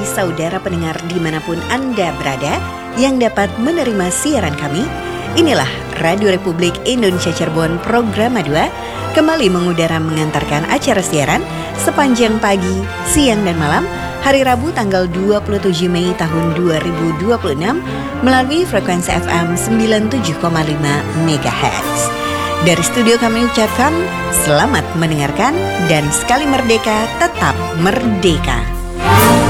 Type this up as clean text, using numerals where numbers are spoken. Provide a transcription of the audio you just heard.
saudara pendengar dimanapun Anda berada yang dapat menerima siaran kami. Inilah Radio Republik Indonesia Cirebon Program 2 kembali mengudara mengantarkan acara siaran sepanjang pagi, siang dan malam hari Rabu tanggal 27 Mei tahun 2026 melalui frekuensi FM 97,5 MHz. Dari studio kami ucapkan selamat mendengarkan dan sekali merdeka tetap merdeka.